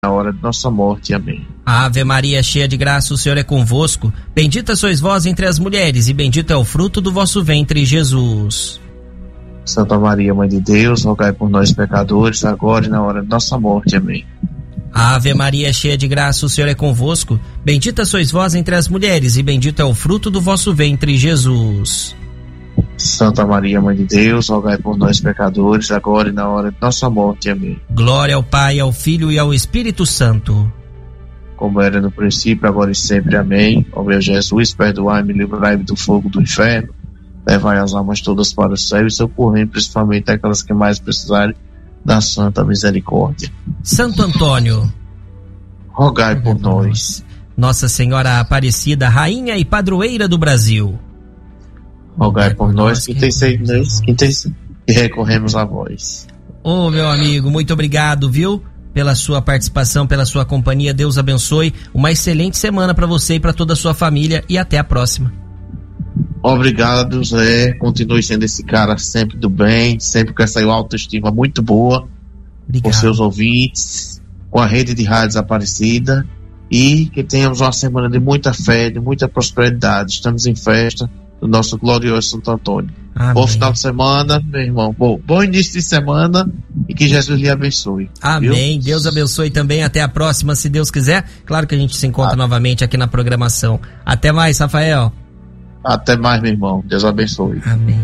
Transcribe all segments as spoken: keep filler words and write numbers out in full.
na hora de nossa morte. Amém. Ave Maria, cheia de graça, o Senhor é convosco. Bendita sois vós entre as mulheres, e bendito é o fruto do vosso ventre, Jesus. Santa Maria, Mãe de Deus, rogai por nós pecadores, agora e na hora de nossa morte. Amém. Ave Maria, cheia de graça, o Senhor é convosco. Bendita sois vós entre as mulheres, e bendito é o fruto do vosso ventre, Jesus. Santa Maria, Mãe de Deus, rogai por nós pecadores, agora e na hora de nossa morte. Amém. Glória ao Pai, ao Filho e ao Espírito Santo. Como era no princípio, agora e sempre. Amém. Ó meu Jesus, perdoai-me, livrai-me do fogo do inferno, levai as almas todas para o céu e socorrei principalmente aquelas que mais precisarem da santa misericórdia. Santo Antônio, rogai por nós. Nossa Senhora Aparecida, Rainha e Padroeira do Brasil, rogai por nós que tem nós, que, tem, que recorremos a vós. Ô meu amigo, muito obrigado, viu? Pela sua participação, pela sua companhia. Deus abençoe. Uma excelente semana para você e para toda a sua família, e até a próxima. Obrigado, Zé. Continue sendo esse cara sempre do bem, sempre com essa autoestima muito boa. Obrigado. Com seus ouvintes, com a rede de rádios Aparecida, e que tenhamos uma semana de muita fé, de muita prosperidade. Estamos em festa do nosso glorioso Santo Antônio. Amém. Bom final de semana, meu irmão. Bom, bom início de semana, e que Jesus lhe abençoe. Amém. Viu? Deus abençoe também. Até a próxima, se Deus quiser. Claro que a gente se encontra ah. novamente aqui na programação. Até mais, Rafael. Até mais, meu irmão. Deus abençoe. Amém.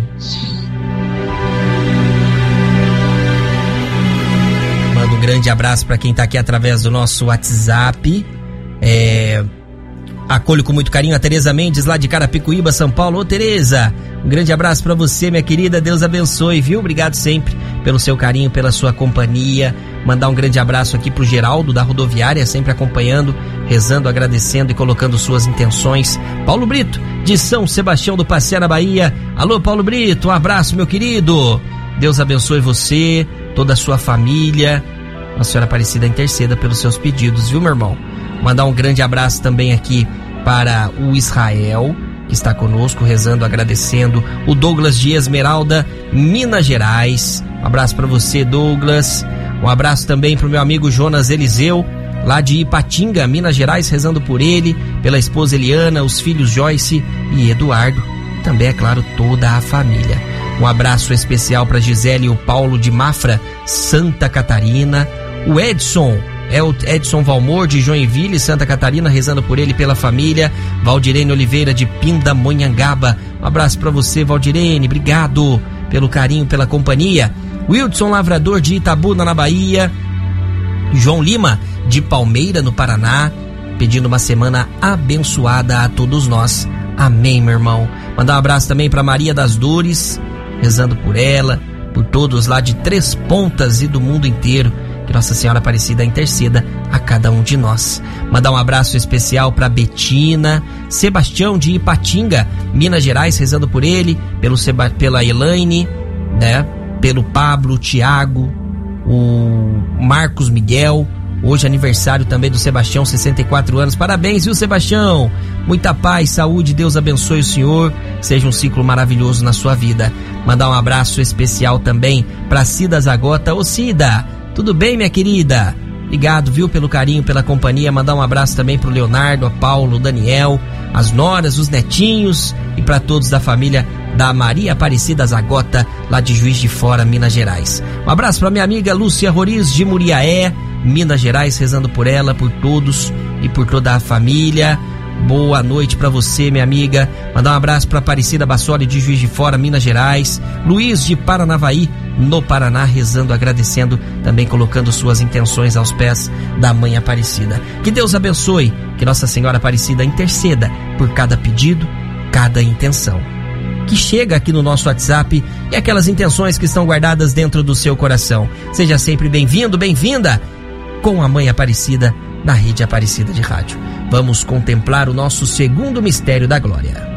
Mando um grande abraço para quem tá aqui através do nosso WhatsApp. É... Acolho com muito carinho a Tereza Mendes, lá de Carapicuíba, São Paulo. Ô, Tereza, um grande abraço pra você, minha querida. Deus abençoe, viu? Obrigado sempre pelo seu carinho, pela sua companhia. Mandar um grande abraço aqui pro Geraldo, da Rodoviária, sempre acompanhando, rezando, agradecendo e colocando suas intenções. Paulo Brito, de São Sebastião do Passeio, na Bahia. Alô, Paulo Brito, um abraço, meu querido. Deus abençoe você, toda a sua família. Nossa Senhora Aparecida interceda pelos seus pedidos, viu, meu irmão? Mandar um grande abraço também aqui para o Israel, que está conosco, rezando, agradecendo. O Douglas de Esmeralda, Minas Gerais. Um abraço para você, Douglas. Um abraço também para o meu amigo Jonas Eliseu, lá de Ipatinga, Minas Gerais, rezando por ele, pela esposa Eliana, os filhos Joyce e Eduardo. Também, é claro, toda a família. Um abraço especial para Gisele e o Paulo de Mafra, Santa Catarina. O Edson, é o Edson Valmor de Joinville, Santa Catarina, rezando por ele e pela família. Valdirene Oliveira de Pindamonhangaba. Um abraço para você, Valdirene. Obrigado pelo carinho, pela companhia. Wildson Lavrador de Itabuna, na Bahia. João Lima de Palmeira, no Paraná, pedindo uma semana abençoada a todos nós. Amém, meu irmão. Mandar um abraço também para Maria das Dores, rezando por ela, por todos lá de Três Pontas e do mundo inteiro. Que Nossa Senhora Aparecida interceda a cada um de nós. Mandar um abraço especial para Betina, Sebastião de Ipatinga, Minas Gerais, rezando por ele, pelo Seba, pela Elaine, né? Pelo Pablo, Tiago, o Marcos Miguel. Hoje aniversário também do Sebastião, sessenta e quatro anos. Parabéns, viu, Sebastião? Muita paz, saúde, Deus abençoe o senhor. Seja um ciclo maravilhoso na sua vida. Mandar um abraço especial também para Cida Zagota. Ô, Cida, tudo bem, minha querida? Obrigado, viu, pelo carinho, pela companhia. Mandar um abraço também pro Leonardo, a Paulo, o Daniel, as noras, os netinhos e para todos da família da Maria Aparecida Zagota, lá de Juiz de Fora, Minas Gerais. Um abraço para minha amiga Lúcia Roriz de Muriaé, Minas Gerais, rezando por ela, por todos e por toda a família. Boa noite pra você, minha amiga. Mandar um abraço pra Aparecida Bassoli de Juiz de Fora, Minas Gerais. Luiz de Paranavaí, no Paraná, rezando, agradecendo, também colocando suas intenções aos pés da Mãe Aparecida. Que Deus abençoe, que Nossa Senhora Aparecida interceda por cada pedido, cada intenção que chega aqui no nosso WhatsApp e aquelas intenções que estão guardadas dentro do seu coração. Seja sempre bem-vindo, bem-vinda com a Mãe Aparecida na Rede Aparecida de Rádio. Vamos contemplar o nosso segundo mistério da glória.